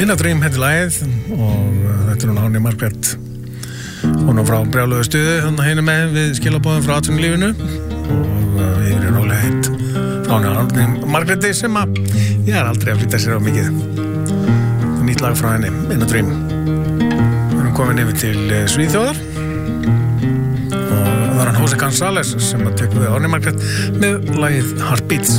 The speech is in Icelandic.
Inna Dream heiti lagið og þetta er Árný Margrét. Hún frá brjáluðu stuði þannig hérna með við skilabóðum frá atvinnulífinu og yfir í rólega heitt frá Árný Margréti sem að ég er aldrei að flytta sér á mikið. Nýtt lag frá henni, Inna Dream. Við erum komin yfir til Svíþjóðar og það er hann Jose González sem að tekur við Árný Margrét með lagið Heartbeats.